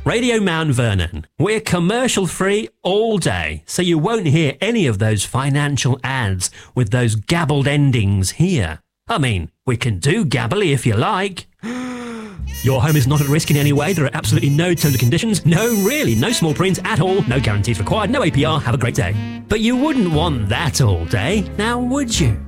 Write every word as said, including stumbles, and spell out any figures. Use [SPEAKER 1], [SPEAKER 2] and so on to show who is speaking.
[SPEAKER 1] Radio Mount Vernon. We're commercial free all day, so you won't hear any of those financial ads with those gabbled endings here. I mean, we can do gabbly if you like. Your home is not at risk in any way. There are absolutely no terms and conditions. No, really, no small print at all. No guarantees required. No A P R. Have a great day. But you wouldn't want that all day, now would you?